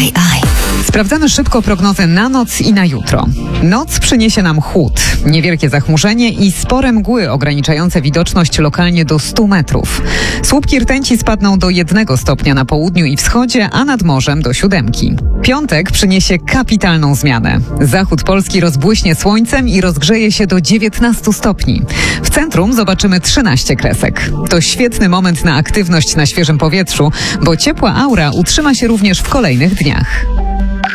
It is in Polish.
Sprawdzamy szybko prognozę na noc i na jutro. Noc przyniesie nam chłód, niewielkie zachmurzenie i spore mgły ograniczające widoczność lokalnie do 100 metrów. Słupki rtęci spadną do 1 stopnia na południu i wschodzie, a nad morzem do 7. Piątek przyniesie kapitalną zmianę. Zachód Polski rozbłyśnie słońcem i rozgrzeje się do 19 stopni. W centrum zobaczymy 13 kresek. To świetny moment na aktywność na świeżym powietrzu, bo ciepła aura utrzyma się również w kolejnych dniach.